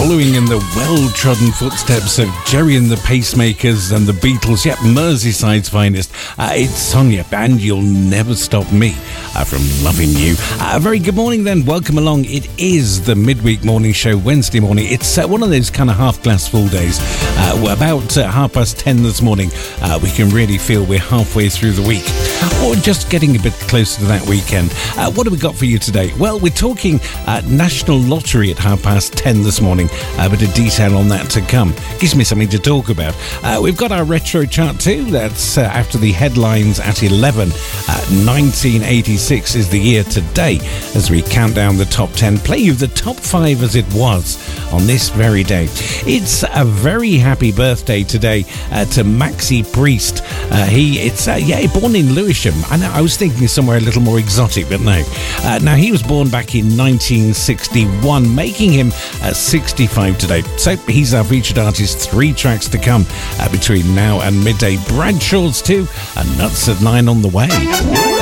following in the well-trodden footsteps of Jerry and the Pacemakers and the Beatles, yep, Merseyside's finest. It's Sonia, and You'll Never Stop Me from loving you. A very good morning then, welcome along. It is the midweek morning show, Wednesday morning. It's one of those kind of half-glass full days. We're about 10:30 this morning. We can really feel we're halfway through the week, or just getting a bit closer to that weekend. What have we got for you today? Well, we're talking National Lottery at 10:30 this morning. A bit of detail on that to come. Gives me something to talk about. We've got our retro chart too. That's after the headlines at 11. 1986 is the year today as we count down the top 10. Play you the top 5 as it was on this very day. It's a very happy birthday today to Maxi Priest. Born in Lewisham. I know, I was thinking somewhere a little more exotic, but no. Now, he was born back in 1961, making him 65 today. So he's our featured artist. 3 tracks to come between now and midday. Brad Shaw's 2 and Nuts at 9 on the way.